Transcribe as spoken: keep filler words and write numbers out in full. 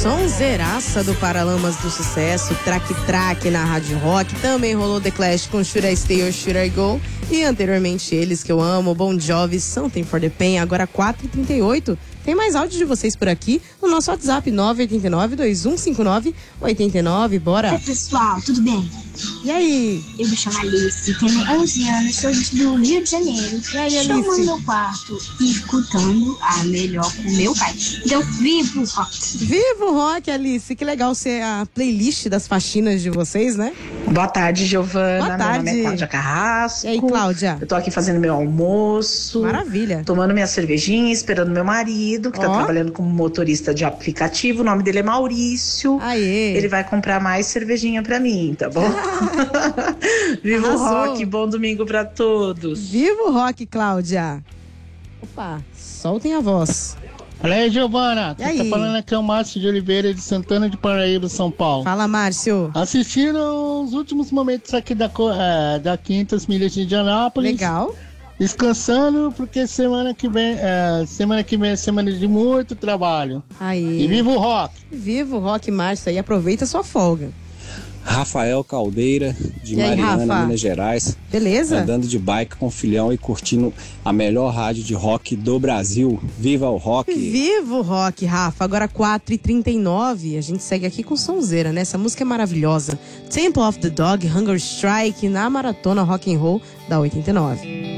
Sonzeiraça do Paralamas do Sucesso, Track Track na Rádio Rock. Também rolou The Clash com Should I Stay or Should I Go? E anteriormente eles que eu amo, Bon Jovi, Something for the Pain, agora quatro e trinta e oito. Tem mais áudio de vocês por aqui no nosso WhatsApp nove oito nove, dois um cinco nove, oito nove. Bora! Oi, pessoal, tudo bem? E aí? Eu me chamo Alice, tenho onze anos, sou do Rio de Janeiro. E aí, Estou Alice? no meu quarto e escutando a melhor com meu pai. Então, vivo o rock! Viva o rock, Alice! Que legal ser a playlist das faxinas de vocês, né? Boa tarde, Giovana. Boa tarde. Meu nome é Cláudia Carrasco. E aí, Cláudia? Eu tô aqui fazendo meu almoço. Maravilha. Tomando minha cervejinha, esperando meu marido, que Ó. tá trabalhando como motorista de aplicativo. O nome dele é Maurício. Aê! Ele vai comprar mais cervejinha pra mim, tá bom? Viva o Arrasou. rock, bom domingo pra todos. Viva o rock, Cláudia! Opa, soltem a voz. Olha aí, Giovana. E Quem aí? tá falando aqui é o Márcio de Oliveira, de Santana de Paraíba, São Paulo. Fala, Márcio. Assistindo os últimos momentos aqui da, co- eh, da quinhentas milhas de Indianápolis. Legal. Descansando, porque semana que vem, eh, semana que vem é semana de muito trabalho. Aí. E viva o rock! Viva o rock, Márcio. Aí aproveita a sua folga. Rafael Caldeira, de E aí, Mariana, Rafa? Minas Gerais. Beleza? Andando de bike com o filhão e curtindo a melhor rádio de rock do Brasil. Viva o rock! Viva o rock, Rafa. Agora quatro e trinta e nove. A gente segue aqui com sonzeira, né? Essa música é maravilhosa. Temple of the Dog, Hunger Strike, na maratona rock and roll da oitenta e nove.